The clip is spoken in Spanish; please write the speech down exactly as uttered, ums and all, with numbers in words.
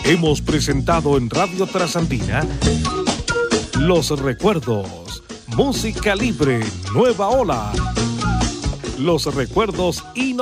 hemos presentado en Radio Trasandina Los Recuerdos, música libre, nueva ola. Los recuerdos y